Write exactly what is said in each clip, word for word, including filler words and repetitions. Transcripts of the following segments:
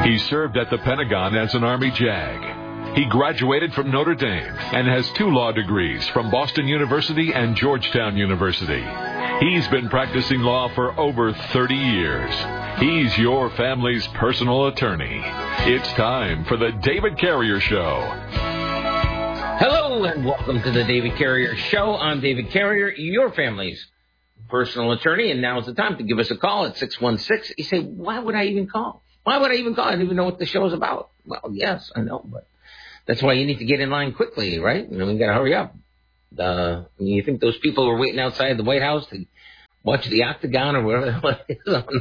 He served at the Pentagon as an Army JAG. He graduated from Notre Dame and has two law degrees from Boston University and Georgetown University. He's been practicing law for over thirty years. He's your family's personal attorney. It's time for the David Carrier Show. Hello and welcome to the David Carrier Show. I'm David Carrier, your family's personal attorney, and now's the time to give us a call at six one six. You say, why would I even call? Why would I even call? I don't even know what the show's about. Well, yes, I know, but that's why you need to get in line quickly, right? You know, you got to hurry up. Uh, you think those people were waiting outside the White House to watch the Octagon or whatever the hell it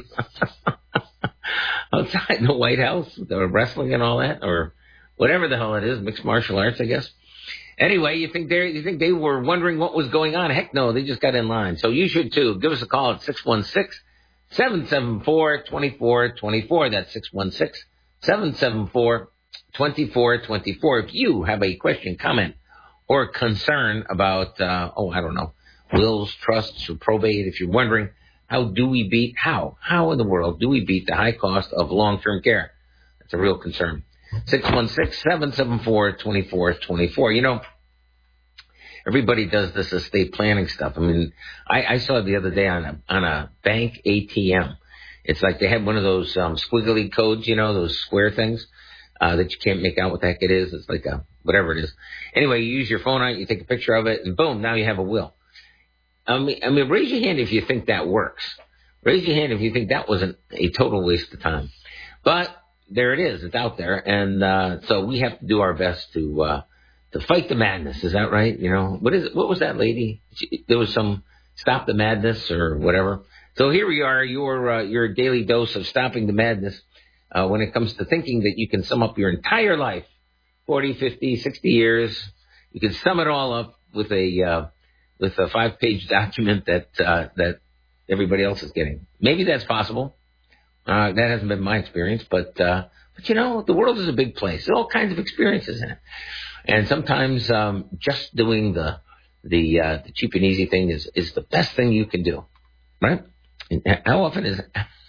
is outside the White House, the wrestling and all that, or whatever the hell it is, mixed martial arts, I guess. Anyway, you think they you think they were wondering what was going on? Heck no, they just got in line. So you should too. Give us a call at six one six, seven seven four, two four two four. That's six one six, seven seven four, two four two four. If you have a question, comment, or concern about, uh, oh, I don't know, wills, trusts, or probate, if you're wondering, how do we beat, how, how in the world do we beat the high cost of long-term care? That's a real concern. six one six, seven seven four, two four two four. You know, everybody does this estate planning stuff. I mean, I, I saw it the other day on a, on a bank A T M. It's like they had one of those um, squiggly codes, you know, those square things uh, that you can't make out what the heck it is. It's like a, whatever it is. Anyway, you use your phone on it, you take a picture of it, and boom, now you have a will. I mean, I mean, raise your hand if you think that works. Raise your hand if you think that wasn't a total waste of time. But there it is. It's out there. And uh, so we have to do our best to uh, to fight the madness. Is that right? You know, what is it? What was that lady? She, there was some stop the madness or whatever. So here we are, your, uh, your daily dose of stopping the madness uh, when it comes to thinking that you can sum up your entire life, forty, fifty, sixty years. You can sum it all up with a uh, with a five-page document that uh, that everybody else is getting. Maybe that's possible. Uh, that hasn't been my experience, but, uh, but you know, the world is a big place. There's all kinds of experiences in it. And sometimes, um, just doing the, the, uh, the cheap and easy thing is, is the best thing you can do. Right? And how often is,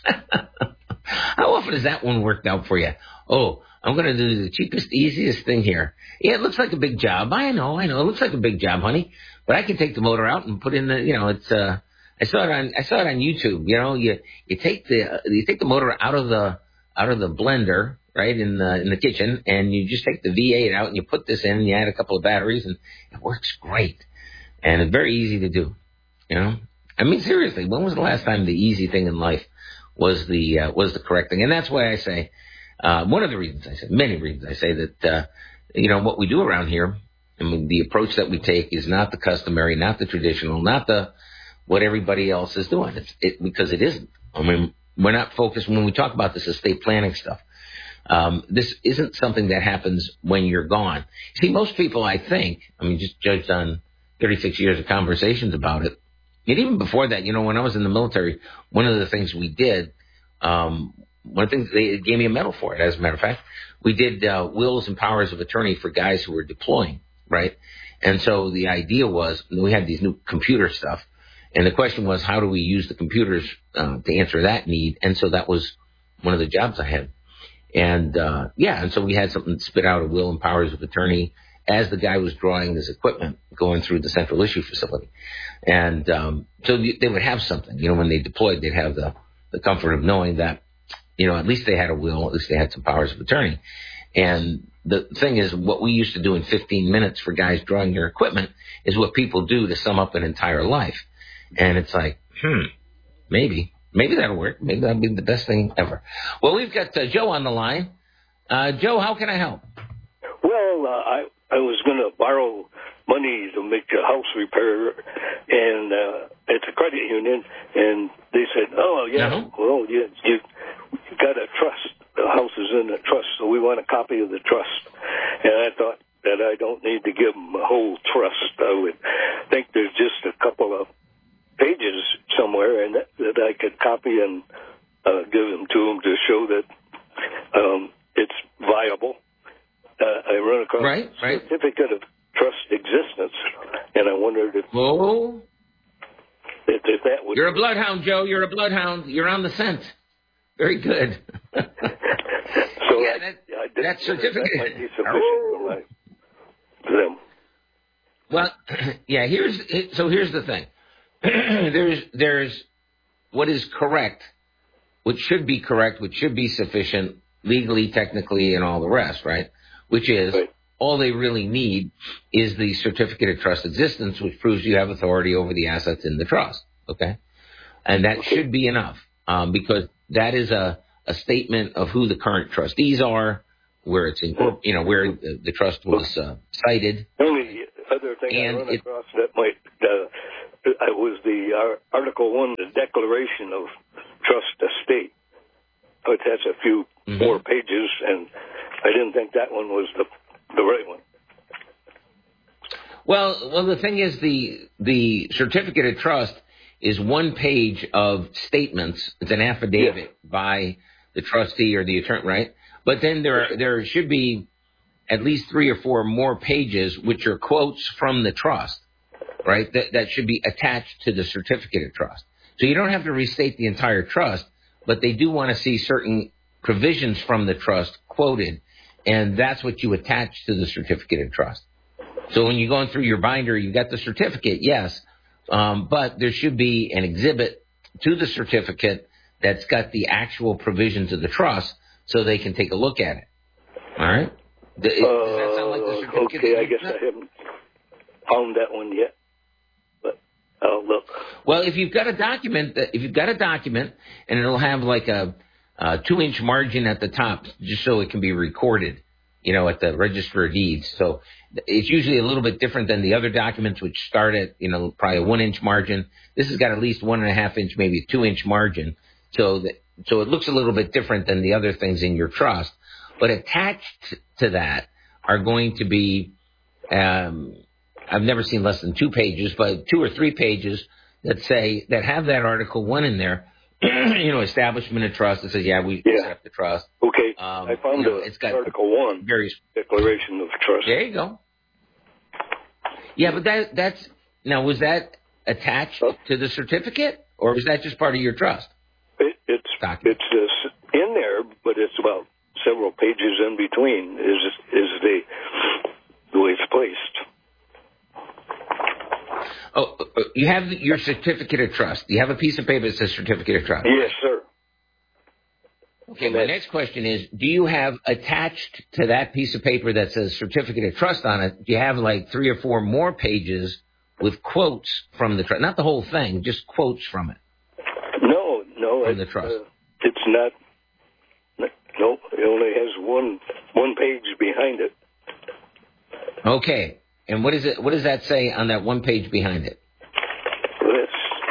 how often has that one worked out for you? Oh, I'm going to do the cheapest, easiest thing here. Yeah, it looks like a big job. I know, I know. It looks like a big job, honey. But I can take the motor out and put in the, you know, it's, uh, I saw it on I saw it on YouTube. You know, you you take the uh, you take the motor out of the out of the blender, right, in the in the kitchen, and you just take the V eight out and you put this in and you add a couple of batteries and it works great. And it's very easy to do. You know? I mean, seriously, when was the last time the easy thing in life was the uh, was the correct thing? And that's why I say uh, one of the reasons I say many reasons I say that uh, you know, what we do around here, I mean, the approach that we take is not the customary, not the traditional, not the what everybody else is doing. It's, it, because it isn't. I mean, we're not focused when we talk about this estate planning stuff. Um, this isn't something that happens when you're gone. See, most people, I think, I mean, just judged on thirty-six years of conversations about it. And even before that, you know, when I was in the military, one of the things we did, um, one of the things, they gave me a medal for it, as a matter of fact. We did uh, wills and powers of attorney for guys who were deploying, right? And so the idea was, we had these new computer stuff. And the question was, how do we use the computers uh, to answer that need? And so that was one of the jobs I had. And, uh, yeah, and so we had something spit out a will and powers of attorney as the guy was drawing his equipment going through the central issue facility. And um, so they would have something. You know, when they deployed, they'd have the, the comfort of knowing that, you know, at least they had a will, at least they had some powers of attorney. And the thing is, what we used to do in fifteen minutes for guys drawing their equipment is what people do to sum up an entire life. And it's like, hmm, maybe. Maybe that'll work. Maybe that'll be the best thing ever. Well, we've got uh, Joe on the line. Uh, Joe, how can I help? Well, uh, I, I was going to borrow money to make a house repair, and uh, it's a credit union, and they said, oh, yeah, uh-huh. well, you, you, you got a trust. The house is in a trust, so we want a copy of the trust. And I thought that I don't need to give them a whole trust. I would think there's just a couple of pages somewhere and that, that I could copy and uh, give them to them to show that um, it's viable. Uh, I run across right, a right. certificate of trust existence, and I wondered if, Whoa. if, if that would... You're a bloodhound, Joe. You're a bloodhound. You're on the scent. Very good. So So yeah, I, that, I that certificate. That might be sufficient for, my, for them. Well, yeah. Here's so here's the thing. there's there's what is correct, what should be correct, which should be sufficient legally, technically, and all the rest, right? Which is right. all they really need is the certificate of trust existence, which proves you have authority over the assets in the trust. Okay, and that okay. should be enough um, because that is a a statement of who the current trustees are, where it's in, you know, where the, the trust was uh, cited. The only other thing and I run it, across that might uh, was the uh, Article One, the Declaration of Trust Estate. But that's a few mm-hmm. more pages, and I didn't think that one was the the right one. Well, well, the thing is, the the certificate of trust is one page of statements. It's an affidavit yeah. by the trustee or the attorney, right? But then there are, there should be at least three or four more pages, which are quotes from the trust, right? That that should be attached to the certificate of trust. So you don't have to restate the entire trust, but they do want to see certain provisions from the trust quoted, and that's what you attach to the certificate of trust. So when you're going through your binder, you've got the certificate, yes, um, but there should be an exhibit to the certificate that's got the actual provisions of the trust so they can take a look at it. All right? Does that sound like the certificate? Okay, I guess I haven't found that one yet, but I'll look. Well, if you've got a document, that, if you've got a document, and it'll have like a, a two-inch margin at the top, just so it can be recorded, you know, at the Register of Deeds. So it's usually a little bit different than the other documents, which start at, you know, probably a one-inch margin. This has got at least one and a half inch, maybe a two-inch margin. So that, so it looks a little bit different than the other things in your trust. But attached to that are going to be, um, I've never seen less than two pages, but two or three pages that say, that have that Article one in there, you know, establishment of trust that says, yeah, we yeah. set up the trust. Okay, um, I found you know, the it's got Article one, various Declaration of Trust. There you go. Yeah, but that that's, now was that attached huh? to the certificate, or was that just part of your trust? It, it's document? It's uh, in there, but it's about several pages in between is is the, the way it's placed. Oh, you have your certificate of trust. You have a piece of paper that says certificate of trust. Yes, sir. Okay, my next question is, do you have attached to that piece of paper that says certificate of trust on it, do you have like three or four more pages with quotes from the trust? Not the whole thing, just quotes from it. No, no. From the trust. Uh, it's not. No, it only has one one page behind it. Okay. And what is it? What does that say on that one page behind it? It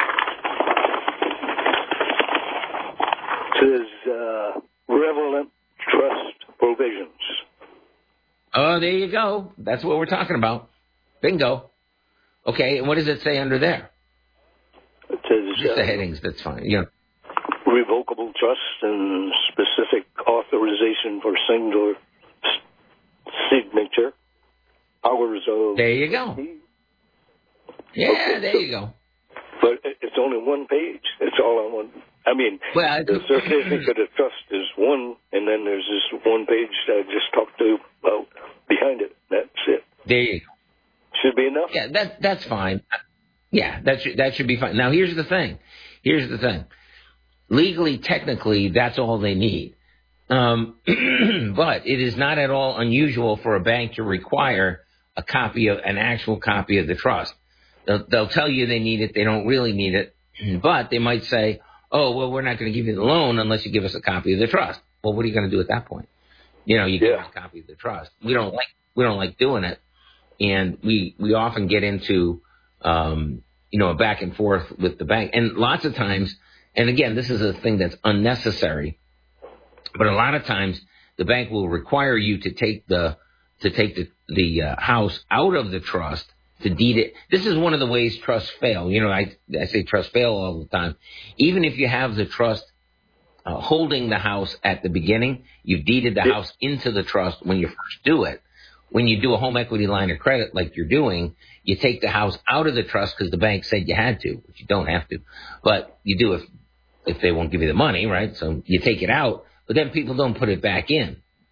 says uh, Relevant Trust Provisions. Oh, there you go. That's what we're talking about. Bingo. Okay, and what does it say under there? It says just uh, the headings. That's fine. You know, revocable trust and specific authorization for singular signature. Hours of there you go. Yeah, okay, there so, you go. But it's only one page. It's all on one. I mean, well, I, the certificate of trust is one, and then there's this one page that I just talked to about behind it. That's it. There you go. Should be enough. Yeah, that that's fine. Yeah, that should that should be fine. Now, here's the thing. Here's the thing. Legally, technically, that's all they need. Um, but it is not at all unusual for a bank to require a copy of an actual copy of the trust. They'll, they'll tell you they need it. They don't really need it, but they might say, "Oh, well, we're not going to give you the loan unless you give us a copy of the trust." Well, what are you going to do at that point? You know, you give yeah. us a copy of the trust. We don't like we don't like doing it, and we we often get into um, you know a back and forth with the bank, and lots of times. And again, this is a thing that's unnecessary, but a lot of times the bank will require you to take the to take the the uh, house out of the trust to deed it. This is one of the ways trusts fail. You know, I I say trusts fail all the time. Even if you have the trust uh, holding the house at the beginning, you've deeded the house into the trust when you first do it. When you do a home equity line of credit like you're doing, you take the house out of the trust because the bank said you had to, which you don't have to, but you do if if they won't give you the money, right? So you take it out, but then people don't put it back in.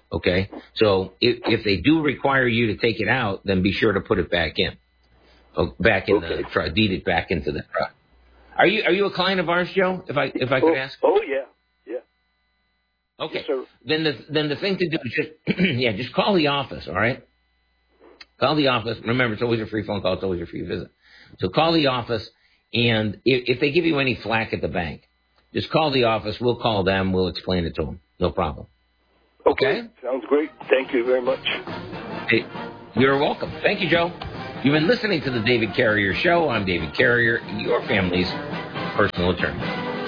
Okay? So if, if they do require you to take it out, then be sure to put it back in. Oh, back in okay. the truck, deed it back into the truck. Are you are you a client of ours, Joe? If I if I could oh, ask. Oh yeah, yeah. Okay. Yes, then the then the thing to do is just yeah, just call the office. All right. Call the office. Remember, it's always a free phone call. It's always a free visit. So call the office, and if, if they give you any flack at the bank, just call the office. We'll call them. We'll explain it to them. No problem. Okay. okay? Sounds great. Thank you very much. Hey, you're welcome. Thank you, Joe. You've been listening to the David Carrier Show. I'm David Carrier, your family's personal attorney.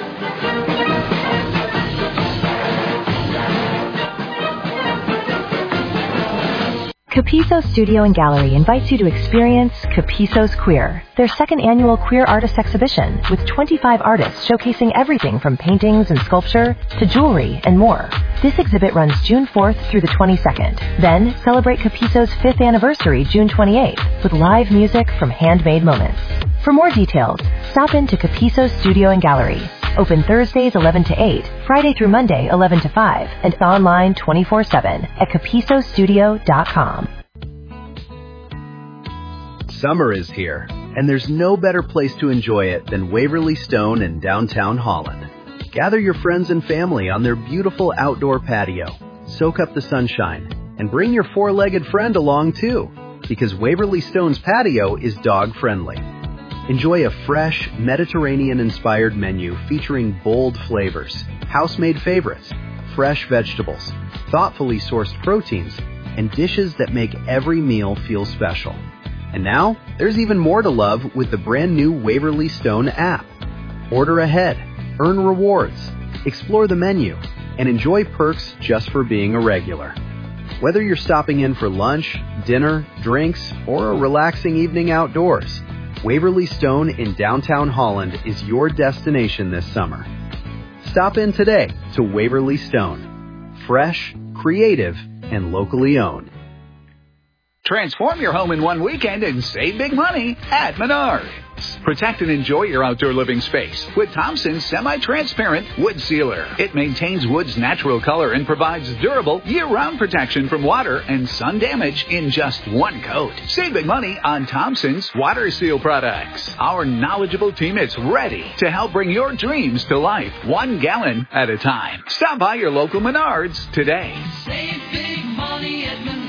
Capiso Studio and Gallery invites you to experience Capiso's Queer, their second annual Queer Artist Exhibition with twenty-five artists showcasing everything from paintings and sculpture to jewelry and more. This exhibit runs June fourth through the twenty-second. Then celebrate Capiso's fifth anniversary June twenty-eighth with live music from Handmade Moments. For more details, stop into Capiso Studio and Gallery. Open Thursdays eleven to eight, Friday through Monday eleven to five, and online twenty-four seven at capiso studio dot com. Summer is here, and there's no better place to enjoy it than Waverly Stone in downtown Holland. Gather your friends and family on their beautiful outdoor patio. Soak up the sunshine, and bring your four-legged friend along too, because Waverly Stone's patio is dog-friendly. Enjoy a fresh, Mediterranean-inspired menu featuring bold flavors, house-made favorites, fresh vegetables, thoughtfully sourced proteins, and dishes that make every meal feel special. And now, there's even more to love with the brand new Waverly Stone app. Order ahead, earn rewards, explore the menu, and enjoy perks just for being a regular. Whether you're stopping in for lunch, dinner, drinks, or a relaxing evening outdoors, Waverly Stone in downtown Holland is your destination this summer. Stop in today to Waverly Stone. Fresh, creative, and locally owned. Transform your home in one weekend and save big money at Menards. Protect and enjoy your outdoor living space with Thompson's semi-transparent wood sealer. It maintains wood's natural color and provides durable year-round protection from water and sun damage in just one coat. Save big money on Thompson's water seal products. Our knowledgeable team is ready to help bring your dreams to life, one gallon at a time. Stop by your local Menards today. Save big money at Menards.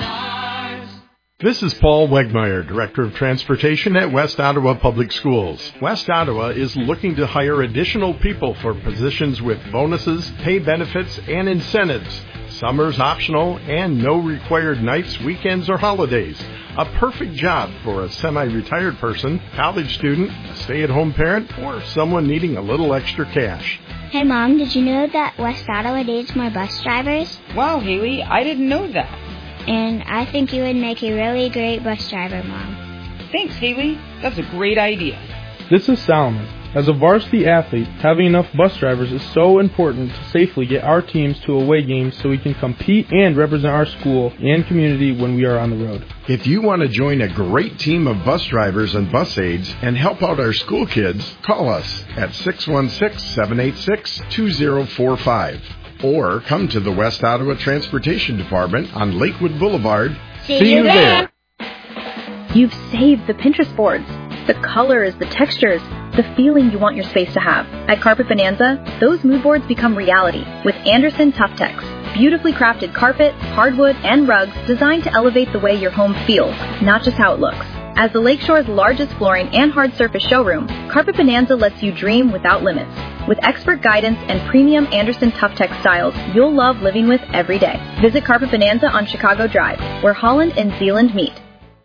This is Paul Wegmeyer, Director of Transportation at West Ottawa Public Schools. West Ottawa is looking to hire additional people for positions with bonuses, pay benefits, and incentives. Summer's optional and no required nights, weekends, or holidays. A perfect job for a semi-retired person, college student, a stay-at-home parent, or someone needing a little extra cash. Hey, Mom, did you know that West Ottawa needs more bus drivers? Wow, Haley, I didn't know that. And I think you would make a really great bus driver, Mom. Thanks, Haley. That's a great idea. This is Solomon. As a varsity athlete, having enough bus drivers is so important to safely get our teams to away games so we can compete and represent our school and community when we are on the road. If you want to join a great team of bus drivers and bus aides and help out our school kids, call us at six one six, seven eight six, two zero four five. Or come to the West Ottawa Transportation Department on Lakewood Boulevard. See, See you there. there! You've saved the Pinterest boards. The colors, the textures, the feeling you want your space to have. At Carpet Bonanza, those mood boards become reality with Anderson Tough Tex. Beautifully crafted carpet, hardwood, and rugs designed to elevate the way your home feels, not just how it looks. As the Lakeshore's largest flooring and hard surface showroom, Carpet Bonanza lets you dream without limits. With expert guidance and premium Anderson Tough Tex styles you'll love living with every day. Visit Carpet Bonanza on Chicago Drive, where Holland and Zeeland meet.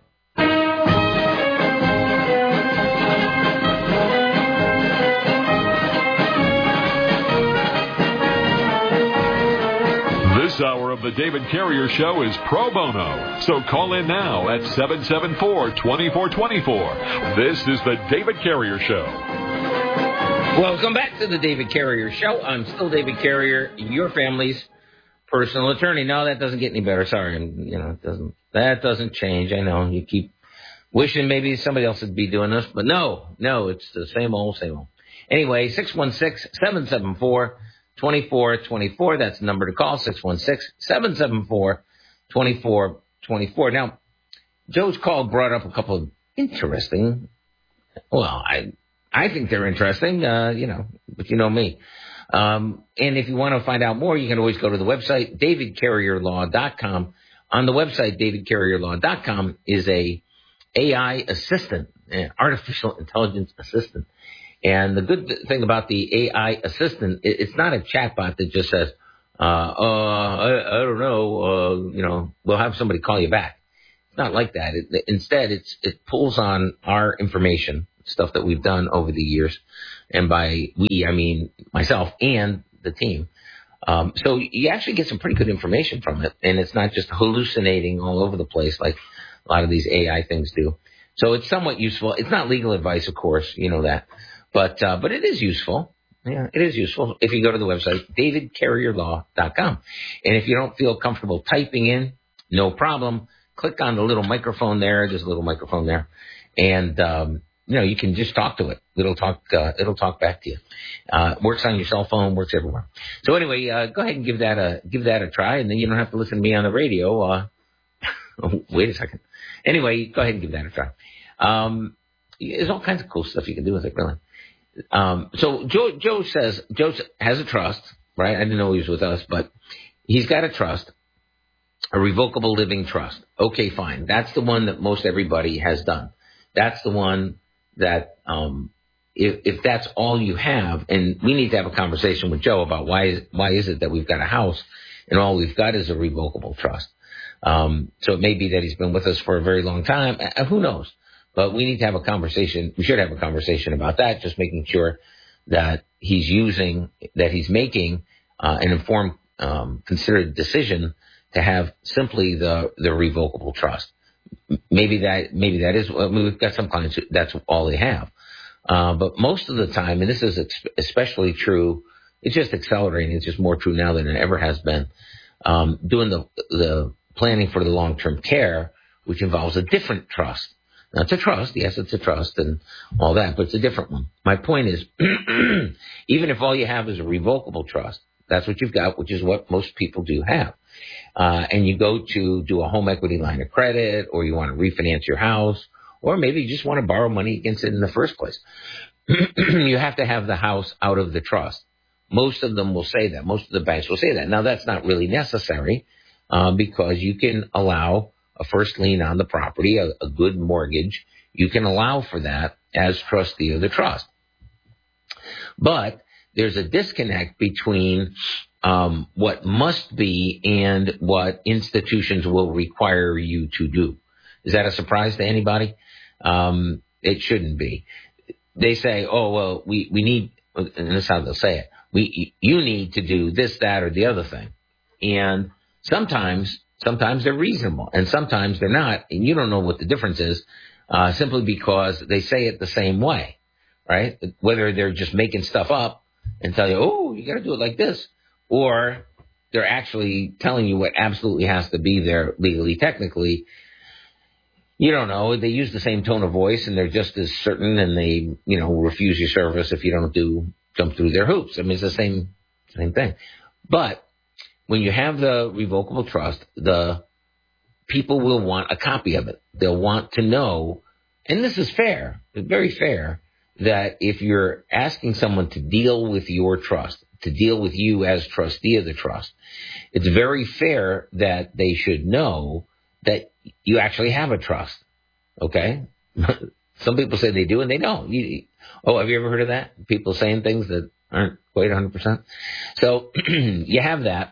This hour of the David Carrier Show is pro bono, so call in now at seven seven four, two four two four. This is the David Carrier Show. Welcome back to the David Carrier Show. I'm still David Carrier, your family's personal attorney. No, that doesn't get any better. Sorry, you know, it doesn't. That doesn't change. I know you keep wishing maybe somebody else would be doing this, but no, no, it's the same old, same old. Anyway, six one six, seven seven four, twenty-four twenty-four. That's the number to call, six one six, seven seven four, two four two four. Now, Joe's call brought up a couple of interesting, well, I I think they're interesting, uh, you know, but you know me. Um, and if you want to find out more, you can always go to the website, david carrier law dot com. On the website, david carrier law dot com, is a A I assistant, an artificial intelligence assistant. And the good thing about the A I assistant, it's not a chatbot that just says, uh, uh, I, I don't know, uh, you know, we'll have somebody call you back. It's not like that. It, instead, it's, it pulls on our information, stuff that we've done over the years. And by we, I mean myself and the team. Um, so you actually get some pretty good information from it. And it's not just hallucinating all over the place like a lot of these A I things do. So it's somewhat useful. It's not legal advice, of course, you know that. But uh, but it is useful. Yeah, it is useful if you go to the website, david carrier law dot com. And if you don't feel comfortable typing in, no problem. Click on the little microphone there. There's a little microphone there. And, um, you know, you can just talk to it. It'll talk uh, It'll talk back to you. Uh, works on your cell phone, works everywhere. So anyway, uh, go ahead and give that a give that a try, and then you don't have to listen to me on the radio. Uh, oh, wait a second. Anyway, go ahead and give that a try. Um, there's all kinds of cool stuff you can do with it, really. Um, so Joe, Joe says, Joe has a trust, right? I didn't know he was with us, but he's got a trust, a revocable living trust. Okay, fine. That's the one that most everybody has done. That's the one that, um, if, if that's all you have, and we need to have a conversation with Joe about why is, why is it that we've got a house and all we've got is a revocable trust. Um, so it may be that he's been with us for a very long time. Uh, who knows? But we need to have a conversation. We should have a conversation about that, just making sure that he's using, that he's making uh, an informed, um, considered decision to have simply the, the revocable trust. Maybe that, maybe that is, I mean, we've got some clients, that's all they have. Uh, but most of the time, and this is especially true, it's just accelerating. It's just more true now than it ever has been. Um, doing the, the planning for the long-term care, which involves a different trust. Now, it's a trust. Yes, it's a trust and all that, but it's a different one. My point is, even if all you have is a revocable trust, that's what you've got, which is what most people do have. Uh, and you go to do a home equity line of credit, or you want to refinance your house, or maybe you just want to borrow money against it in the first place. You have to have the house out of the trust. Most of them will say that. Most of the banks will say that. Now, that's not really necessary uh, because you can allow a first lien on the property, a, a good mortgage. You can allow for that as trustee of the trust. But there's a disconnect between um, what must be and what institutions will require you to do. Is that a surprise to anybody? Um, it shouldn't be. They say, oh, well, we, we need, and that's how they'll say it, we you need to do this, that, or the other thing. And sometimes Sometimes they're reasonable, and sometimes they're not, and you don't know what the difference is uh, simply because they say it the same way, right? Whether they're just making stuff up and tell you, oh, you got to do it like this, or they're actually telling you what absolutely has to be there legally, technically. You don't know. They use the same tone of voice, and they're just as certain, and they, you know, refuse your service if you don't do jump through their hoops. I mean, it's the same same thing. But when you have the revocable trust, the people will want a copy of it. They'll want to know, and this is fair, very fair, that if you're asking someone to deal with your trust, to deal with you as trustee of the trust, it's very fair that they should know that you actually have a trust, okay? Some people say they do and they don't. You, oh, have you ever heard of that? People saying things that aren't quite one hundred percent. So you have that.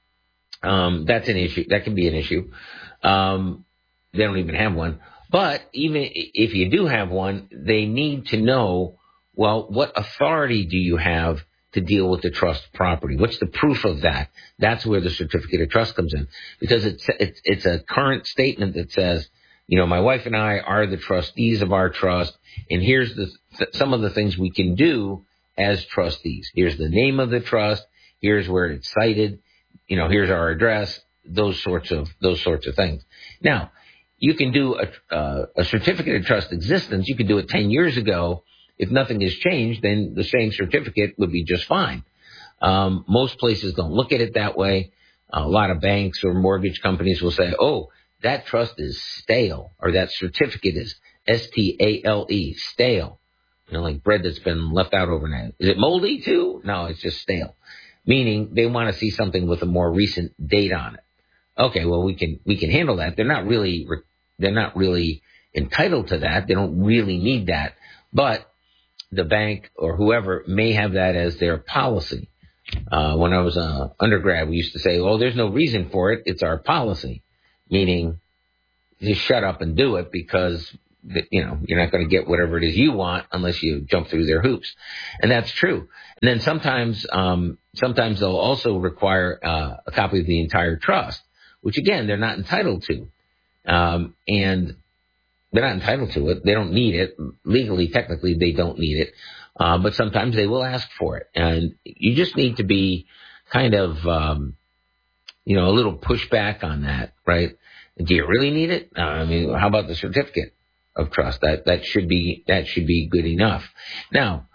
Um, that's an issue. That can be an issue. Um, they don't even have one. But even if you do have one, they need to know, well, what authority do you have to deal with the trust property? What's the proof of that? That's where the certificate of trust comes in. Because it's, it's, it's a current statement that says, you know, my wife and I are the trustees of our trust, and here's the, some of the things we can do as trustees. Here's the name of the trust. Here's where it's cited. You know, here's our address, those sorts of, those sorts of things. Now, you can do a, uh, a certificate of trust existence. You could do it ten years ago. If nothing has changed, then the same certificate would be just fine. Um, most places don't look at it that way. A lot of banks or mortgage companies will say, oh, that trust is stale, or that certificate is S T A L E, stale. You know, like bread that's been left out overnight. Is it moldy too? No, it's just stale. Meaning they want to see something with a more recent date on it. Okay, well, we can we can handle that. They're not really they're not really entitled to that. They don't really need that. But the bank or whoever may have that as their policy. Uh, when I was an undergrad, we used to say, "Oh, there's no reason for it. It's our policy," meaning just shut up and do it because you know you're not going to get whatever it is you want unless you jump through their hoops, and that's true. And then sometimes, um, sometimes they'll also require uh, a copy of the entire trust, which again they're not entitled to, um, and they're not entitled to it. They don't need it legally. Technically, they don't need it. Uh, but sometimes they will ask for it. And you just need to be kind of, um, you know, a little pushback on that, right? Do you really need it? Uh, I mean, how about the certificate of trust? That, that should be, that should be good enough. Now,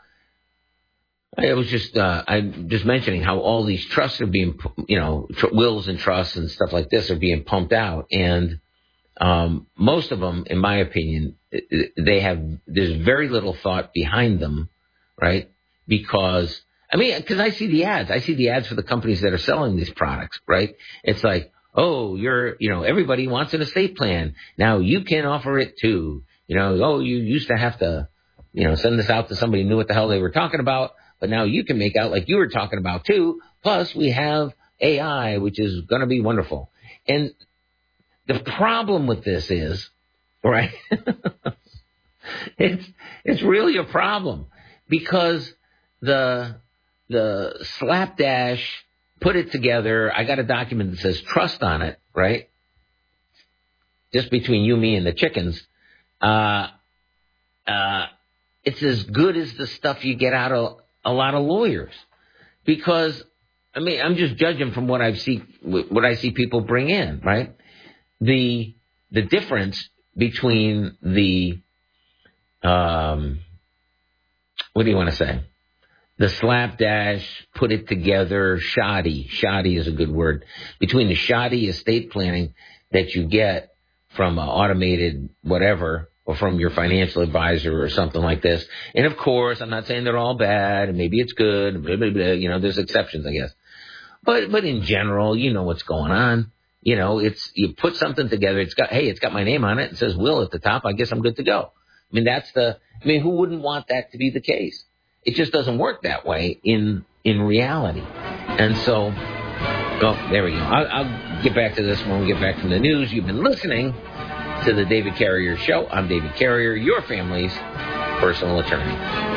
I was just, uh, I'm just mentioning how all these trusts are being, you know, tr- wills and trusts and stuff like this are being pumped out. And, um, most of them, in my opinion, they have, there's very little thought behind them. Right? Because, I mean, because I see the ads. I see the ads for the companies that are selling these products, right? It's like, oh, you're, you know, everybody wants an estate plan. Now you can offer it too. You know, oh, you used to have to, you know, send this out to somebody who knew what the hell they were talking about. But now you can make out like you were talking about too. Plus we have A I, which is going to be wonderful. And the problem with this is, right? it's, it's really a problem. Because the the slapdash put it together, I got a document that says trust on it, right? Just between you, me, and the chickens. Uh, uh, it's as good as the stuff you get out of a lot of lawyers. Because, I mean, I'm just judging from what I see, what I see people bring in, right? The the difference between the um. What do you want to say? The slapdash, put it together, shoddy. Shoddy is a good word. Between the shoddy estate planning that you get from an automated whatever, or from your financial advisor or something like this. And of course, I'm not saying they're all bad, and maybe it's good, blah, blah, blah, you know, there's exceptions, I guess. But but in general, you know what's going on. You know, it's you put something together, it's got, hey, it's got my name on it, it says Will at the top, I guess I'm good to go. I mean, that's the, I mean, who wouldn't want that to be the case? It just doesn't work that way in in reality. And so, oh, there we go. I'll, I'll get back to this when we get back from the news. You've been listening to the David Carrier Show. I'm David Carrier, your family's personal attorney.